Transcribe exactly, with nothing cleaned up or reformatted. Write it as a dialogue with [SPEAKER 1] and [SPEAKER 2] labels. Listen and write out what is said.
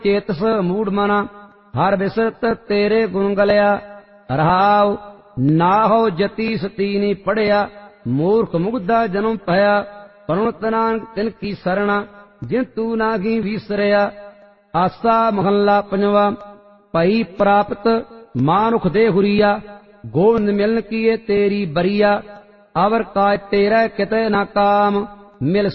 [SPEAKER 1] ਚੇਤਸ ਮੂੜ ਮਨਾ ਹਰ ਬਿਸਰਤ ਤੇਰੇ ਗੁਣ ਗਲਿਆ ਰਹਾਉ ਨਾਹੋ ਜਤੀ ਸਤੀ ਨੀ ਪੜਿਆ ਮੂਰਖ ਮੁਗਧਾ ਜਨਮ ਭਇਆ ਪਰੁਣਤ ਨਾਨਕ ਤਿਨ ਕੀ ਸਰਣਾ ਜਿਨ ਤੂ ਨਾਗੀ ਵੀਸਰਿਆ ਆਸਾ ਮਹੱਲਾ ਪੰਜਵਾ ਭਈ ਪ੍ਰਾਪਤ ਮਾਨੁਖ ਦੇ ਹੁਰੀਆ ਗੋਬਿੰਦ ਮਿਲਨ ਕੀਏ ਤੇਰੀ ਬਰੀਆ ਅਵਰ ਕਾਜ ਤੇਰਾ ਕਿਤੇ ਨਾ ਕਾਮ ਮਿਲ